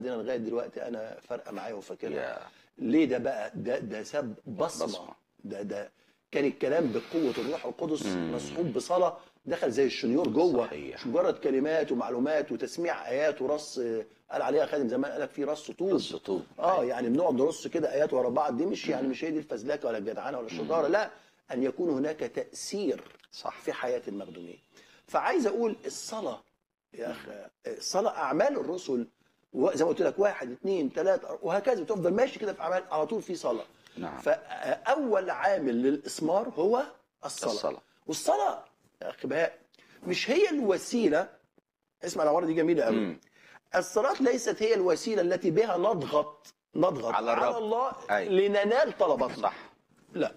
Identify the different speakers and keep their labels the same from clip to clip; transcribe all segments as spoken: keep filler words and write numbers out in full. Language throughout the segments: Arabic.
Speaker 1: لغايه دلوقتي انا فارقه معايا وفاكرها.
Speaker 2: يا
Speaker 1: ليه ده بقى؟ ده ده ساب بصمه,
Speaker 2: بصمة.
Speaker 1: ده ده كان الكلام بقوه الروح القدس
Speaker 2: مم.
Speaker 1: مصحوب بصلاه دخل زي الشنيور جوه،
Speaker 2: صحيح.
Speaker 1: مش مجرد كلمات ومعلومات وتسميع ايات ورص. قال عليها خادم زمان، قال لك في رص طوب.
Speaker 2: رص طوب.
Speaker 1: اه يعني بنقعد نرص كده ايات ورا بعض، دي مش يعني مش هي دي الفزلكه ولا الجدعنه ولا الشطاره، لا، ان يكون هناك تاثير
Speaker 2: صح.
Speaker 1: في حياه المخدومين. فعايز اقول الصلاه يا اخي، الصلاه اعمال الرسل زي ما قلت لك، واحد اثنين ثلاثه وهكذا، تفضل ماشي كده في اعمال على طول في صلاه.
Speaker 2: نعم.
Speaker 1: فاول عامل للاثمار هو الصلاه.
Speaker 2: الصلاة.
Speaker 1: والصلاه يا اخي بهاء مش هي الوسيله. اسمع العباره دي جميله قوي.
Speaker 2: مم.
Speaker 1: الصلاه ليست هي الوسيله التي بها نضغط نضغط
Speaker 2: على
Speaker 1: على,
Speaker 2: الرب.
Speaker 1: على الله
Speaker 2: أي.
Speaker 1: لننال طلباتنا.
Speaker 2: صح.
Speaker 1: لا،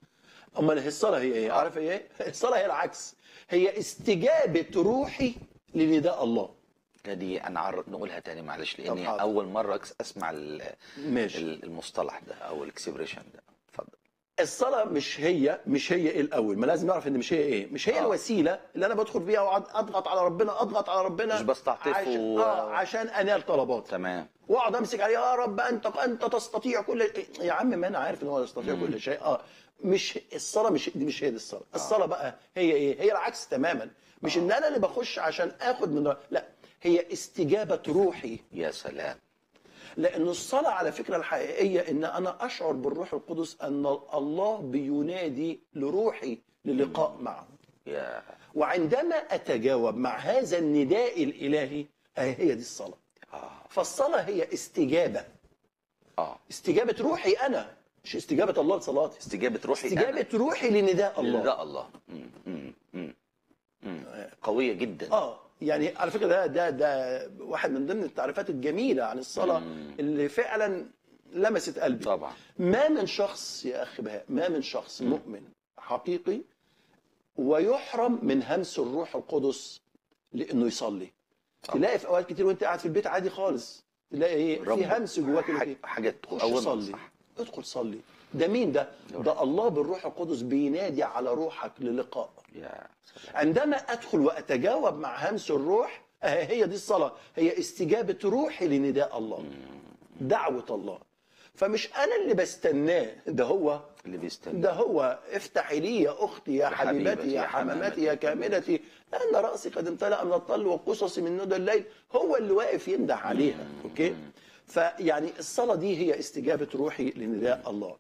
Speaker 1: امال الصلاه هي ايه؟ عارف هي ايه؟ الصلاه هي العكس، هي استجابه روحي لنداء الله.
Speaker 2: دي انا عر... نقولها تاني معلش،
Speaker 1: طب
Speaker 2: لاني
Speaker 1: حاضر.
Speaker 2: اول مره اسمع ال-
Speaker 1: ماشي.
Speaker 2: ال- المصطلح ده او الاكسبريشن ده. اتفضل.
Speaker 1: الصلاه مش هي مش هي ايه الاول، ما لازم نعرف ان مش هي ايه، مش هي
Speaker 2: آه.
Speaker 1: الوسيله اللي انا بدخل بيها واقعد اضغط على ربنا اضغط على ربنا
Speaker 2: مش بستعطفه
Speaker 1: عشان
Speaker 2: و-
Speaker 1: اه عشان انال طلباتي.
Speaker 2: تمام.
Speaker 1: واقعد امسك عليه، يا رب انت انت تستطيع كل. يا عم ما انا عارف ان هو يستطيع كل شيء. اه مش الصلاه، مش دي مش هي دي الصلاه.
Speaker 2: آه.
Speaker 1: الصلاه بقى هي ايه؟ هي العكس تماما. مش
Speaker 2: آه.
Speaker 1: ان انا اللي بخش عشان اخد من، لا، هي استجابه روحي.
Speaker 2: يا سلام.
Speaker 1: لأن الصلاة على فكرة الحقيقية إن أنا أشعر بالروح القدس أن الله بينادي لروحي للقاء معه.
Speaker 2: يا
Speaker 1: وعندما أتجاوب مع هذا النداء الإلهي، هي دي الصلاة.
Speaker 2: اه
Speaker 1: فالصلاة هي استجابة،
Speaker 2: اه
Speaker 1: استجابة روحي أنا، مش استجابة الله لصلاتي.
Speaker 2: استجابه روحي.
Speaker 1: استجابة روحي لنداء الله.
Speaker 2: لنداء الله. مم. مم. مم. مم. قويه جدا.
Speaker 1: اه يعني على فكره ده ده ده واحد من ضمن التعريفات الجميله عن الصلاه
Speaker 2: مم.
Speaker 1: اللي فعلا لمست قلبي.
Speaker 2: طبعا.
Speaker 1: ما من شخص يا اخي بهاء، ما من شخص
Speaker 2: مم.
Speaker 1: مؤمن حقيقي ويحرم من همس الروح القدس لانه يصلي.
Speaker 2: طبعا.
Speaker 1: تلاقي في اوقات كتير وانت قاعد في البيت عادي خالص، تلاقي ايه؟
Speaker 2: رب-
Speaker 1: في همس جواك كده،
Speaker 2: حاجه, حاجة
Speaker 1: خش
Speaker 2: تقومنا.
Speaker 1: صلي،
Speaker 2: صح.
Speaker 1: ادخل صلي. ده مين ده؟ ده الله بالروح القدس بينادي على روحك للقاء.
Speaker 2: يا سلام.
Speaker 1: عندما ادخل واتجاوب مع همس الروح، هي دي الصلاه، هي استجابه روحي لنداء الله، دعوه الله. فمش انا اللي بستناه، ده هو
Speaker 2: اللي بيستنى.
Speaker 1: ده هو افتحي لي يا اختي يا حبيبتي يا حمامتي يا كاملتي، لان راسي قد امتلأ من الطل وقصصي من ندى الليل. هو اللي واقف ينده عليها. اوكي. فيعني الصلاه دي هي استجابه روحي لنداء الله.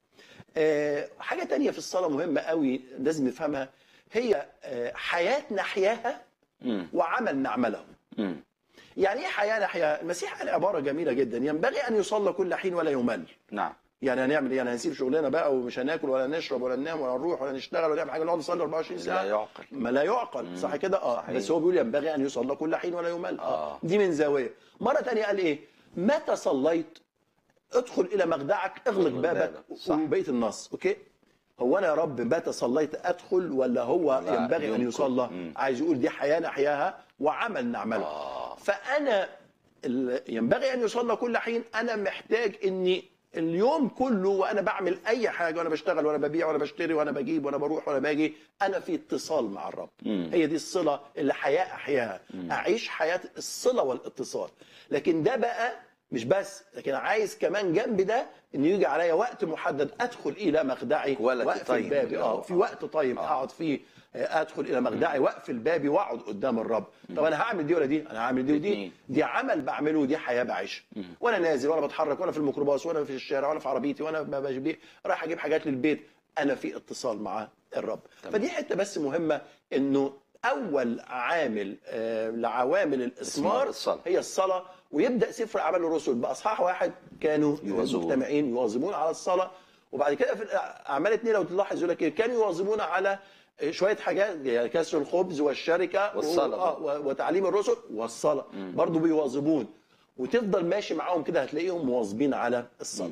Speaker 1: أه حاجه تانية في الصلاه مهمه قوي لازم نفهمها، هي أه حياه نحياها
Speaker 2: مم.
Speaker 1: وعمل نعمله.
Speaker 2: مم.
Speaker 1: يعني ايه حياه نحياها؟ المسيح قال عباره جميله جدا، ينبغي ان يصلى كل حين ولا يمل.
Speaker 2: نعم.
Speaker 1: يعني هنعمل ايه؟ يعني هنسيب شغلنا بقى ومش هناكل ولا نشرب ولا ننام ولا نروح ولا نشتغل ولا نعمل حاجه، نقعد نصلي أربعة وعشرين ساعه؟
Speaker 2: لا يعقل.
Speaker 1: ما لا يعقل. صح كده؟ اه
Speaker 2: صحيح.
Speaker 1: بس هو بيقول ينبغي ان يصلى كل حين ولا يمل.
Speaker 2: آه.
Speaker 1: دي من زاويه. مره ثانيه قال ايه؟ متى صليت ادخل الى مخدعك اغلق
Speaker 2: اغلق
Speaker 1: بابك.
Speaker 2: بابك. صح.
Speaker 1: وبقيه النص. اوكي. هو انا يا رب متى صليت ادخل، ولا هو
Speaker 2: لا،
Speaker 1: ينبغي ان
Speaker 2: يمكن.
Speaker 1: يصلى؟
Speaker 2: مم.
Speaker 1: عايز يقول دي حياه نحياها وعمل نعمله.
Speaker 2: آه.
Speaker 1: فانا ال- ينبغي ان يصلى كل حين، انا محتاج اني اليوم كله وانا بعمل اي حاجه، وانا بشتغل وانا ببيع وانا بشتري وانا بجيب وانا بروح وانا باجي، انا في اتصال مع الرب.
Speaker 2: مم.
Speaker 1: هي دي الصله اللي حياه احياها. اعيش حياه الصله والاتصال. لكن ده بقى مش بس، لكن عايز كمان جنب ده ان يجي عليا وقت محدد ادخل الى مخدعي
Speaker 2: وقت
Speaker 1: واقفل
Speaker 2: طيب.
Speaker 1: بابي. اه في وقت طيب
Speaker 2: آه.
Speaker 1: اقعد فيه، ادخل الى مخدعي واقفل بابي واقعد قدام الرب. طب انا هعمل دي ولا دي؟ انا هعمل دي ودي.
Speaker 2: الاتنين.
Speaker 1: دي عمل بعمله ودي حياه بعيشها. وانا نازل وانا بتحرك وانا في الميكروباص وانا في الشارع وانا في عربيتي وانا بجيب رايح اجيب حاجات للبيت، انا في اتصال مع الرب.
Speaker 2: تمام.
Speaker 1: فدي حته بس مهمه، انه اول عامل آه لعوامل
Speaker 2: إثمار
Speaker 1: الاثمار
Speaker 2: الصلاة.
Speaker 1: هي الصلاه. ويبدا سفر اعمال الرسل باصحاح واحد كانوا
Speaker 2: يواظبون.
Speaker 1: مجتمعين يواظبون على الصلاه. وبعد كده في اعمال اثنين لو تلاحظ يقول لك إيه؟ كانوا يواظبون على شويه حاجات، يعني كسر الخبز والشركه
Speaker 2: والصلاة.
Speaker 1: و... آه وتعليم الرسل والصلاه. برضو بيواظبون، وتفضل ماشي معاهم كده هتلاقيهم مواظبين على الصلاه.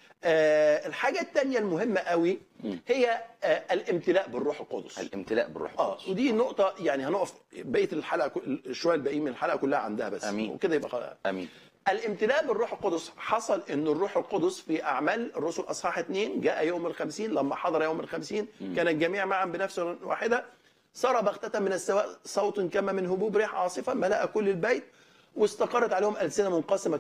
Speaker 1: آه الحاجه الثانيه المهمه قوي هي آه الامتلاء بالروح القدس.
Speaker 2: الامتلاء بالروح
Speaker 1: اه
Speaker 2: القدس.
Speaker 1: ودي نقطه يعني هنقف بقيه الحلقه كل- شويه الباقيين من الحلقه كلها عندها بس.
Speaker 2: أمين.
Speaker 1: وكده يبقى خلاص.
Speaker 2: امين.
Speaker 1: الامتلاء بالروح القدس حصل ان الروح القدس في اعمال الرسل اصحاح اثنين جاء يوم الخمسين، لما حضر يوم الخمسين كان الجميع معا بنفس واحده، صار بغتة من السماء صوت كما من هبوب ريح عاصفه ملأ كل البيت، واستقرت عليهم ألسنة منقسمة